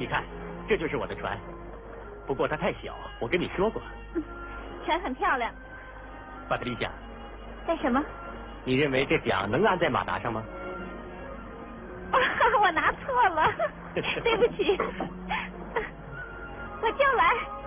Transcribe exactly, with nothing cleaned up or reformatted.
你看，这就是我的船，不过它太小，我跟你说过。 嗯，船很漂亮。 巴特丽夏。 干什么？ 你认为这桨能安在马达上吗？ 啊，我拿错了，对不起，我就来。